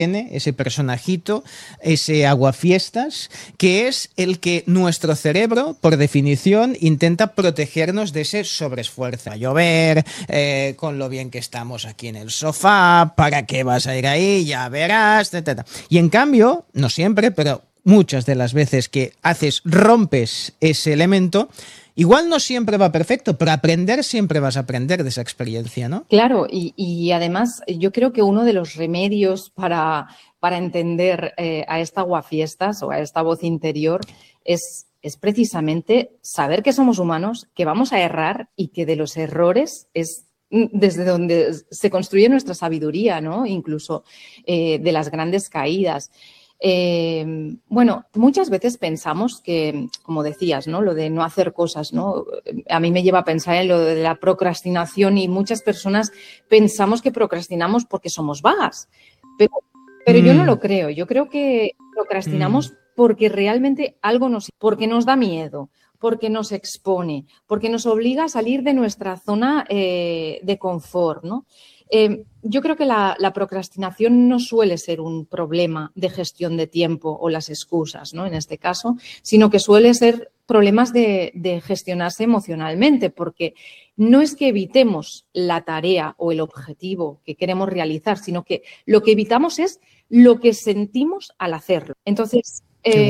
ese personajito, ese aguafiestas, que es el que nuestro cerebro, por definición, intenta protegernos de ese sobreesfuerzo. A llover, con lo bien que estamos aquí en el sofá, ¿para qué vas a ir ahí? Ya verás, etc. Y en cambio, no siempre, pero muchas de las veces que rompes ese elemento, igual no siempre va perfecto, pero aprender siempre vas a aprender de esa experiencia, ¿no? Claro, y además yo creo que uno de los remedios para entender a esta aguafiestas o a esta voz interior es precisamente saber que somos humanos, que vamos a errar y que de los errores es desde donde se construye nuestra sabiduría, ¿no? Incluso de las grandes caídas. Bueno, muchas veces pensamos que, como decías, ¿no? Lo de no hacer cosas, ¿no? A mí me lleva a pensar en lo de la procrastinación y muchas personas pensamos que procrastinamos porque somos vagas, pero yo no lo creo. Yo creo que procrastinamos porque realmente porque nos da miedo, porque nos expone, porque nos obliga a salir de nuestra zona de confort, ¿no? Yo creo que la procrastinación no suele ser un problema de gestión de tiempo o las excusas, ¿no? En este caso, sino que suele ser problemas de gestionarse emocionalmente, porque no es que evitemos la tarea o el objetivo que queremos realizar, sino que lo que evitamos es lo que sentimos al hacerlo. Entonces,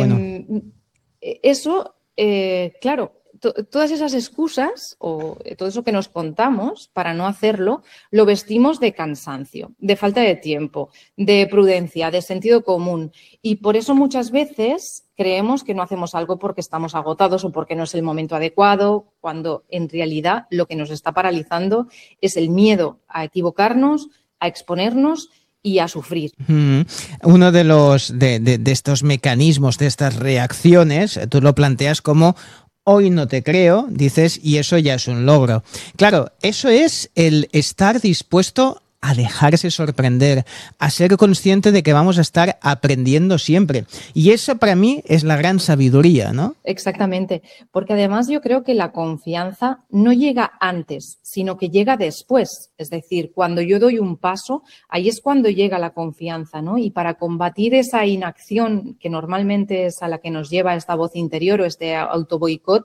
eso, claro, todas esas excusas o todo eso que nos contamos para no hacerlo, lo vestimos de cansancio, de falta de tiempo, de prudencia, de sentido común. Y por eso muchas veces creemos que no hacemos algo porque estamos agotados o porque no es el momento adecuado, cuando en realidad lo que nos está paralizando es el miedo a equivocarnos, a exponernos y a sufrir. Uno de estos mecanismos, de estas reacciones, tú lo planteas como hoy no te creo, dices, y eso ya es un logro. Claro, eso es el estar dispuesto a dejarse sorprender, a ser consciente de que vamos a estar aprendiendo siempre. Y eso para mí es la gran sabiduría, ¿no? Exactamente, porque además yo creo que la confianza no llega antes, sino que llega después. Es decir, cuando yo doy un paso, ahí es cuando llega la confianza, ¿no? Y para combatir esa inacción que normalmente es a la que nos lleva esta voz interior o este autoboicot,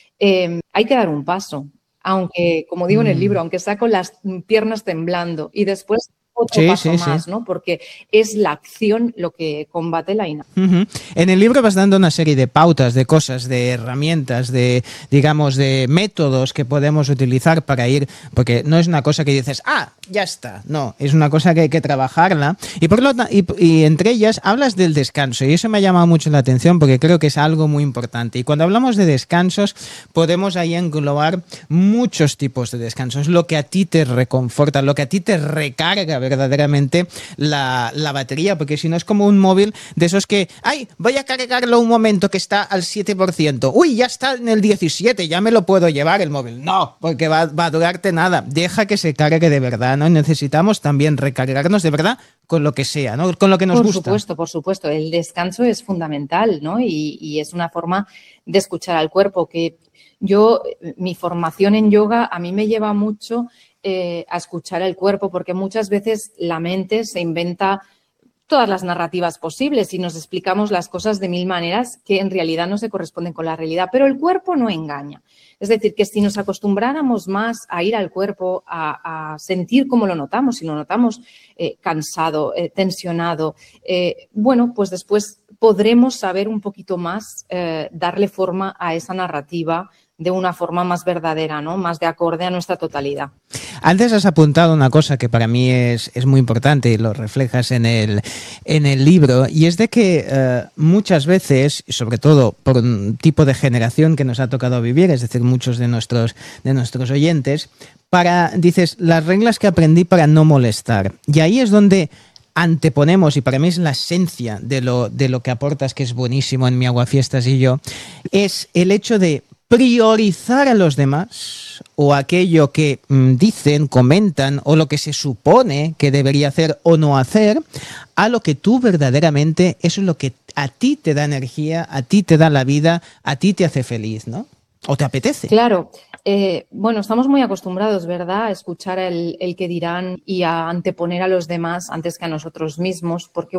hay que dar un paso. Aunque, como digo en el libro, aunque sea con las piernas temblando y después otro paso más, ¿no? Porque es la acción lo que combate la inacción. En el libro vas dando una serie de pautas, de cosas, de herramientas, de, digamos, de métodos que podemos utilizar para ir, porque no es una cosa que dices, ya está, no, es una cosa que hay que trabajarla y entre ellas hablas del descanso y eso me ha llamado mucho la atención porque creo que es algo muy importante y cuando hablamos de descansos podemos ahí englobar muchos tipos de descansos, lo que a ti te reconforta, lo que a ti te recarga verdaderamente la batería, porque si no es como un móvil de esos que, voy a cargarlo un momento que está al 7%, uy, ya está en el 17%, ya me lo puedo llevar el móvil. No, porque va a durarte nada, deja que se cargue de verdad, ¿no? Necesitamos también recargarnos de verdad con lo que sea, ¿no? Con lo que nos gusta. Por supuesto, el descanso es fundamental, ¿no? Y es una forma de escuchar al cuerpo, que mi formación en yoga a mí me lleva mucho a escuchar el cuerpo, porque muchas veces la mente se inventa todas las narrativas posibles y nos explicamos las cosas de mil maneras que en realidad no se corresponden con la realidad, pero el cuerpo no engaña. Es decir, que si nos acostumbráramos más a ir al cuerpo, a sentir cómo lo notamos, si lo notamos cansado, tensionado, bueno, pues después podremos saber un poquito más, darle forma a esa narrativa de una forma más verdadera, ¿no? Más de acorde a nuestra totalidad. Antes has apuntado una cosa que para mí es muy importante y lo reflejas en el libro, y es de que muchas veces, sobre todo por un tipo de generación que nos ha tocado vivir, es decir, muchos de nuestros oyentes, dices, las reglas que aprendí para no molestar. Y ahí es donde anteponemos, y para mí es la esencia de lo que aportas, que es buenísimo en Mi Aguafiestas y yo, es el hecho de priorizar a los demás o aquello que dicen, comentan o lo que se supone que debería hacer o no hacer a lo que tú verdaderamente, eso es lo que a ti te da energía, a ti te da la vida, a ti te hace feliz, ¿no? ¿O te apetece? Claro, Bueno, estamos muy acostumbrados, ¿verdad?, a escuchar el que dirán y a anteponer a los demás antes que a nosotros mismos, porque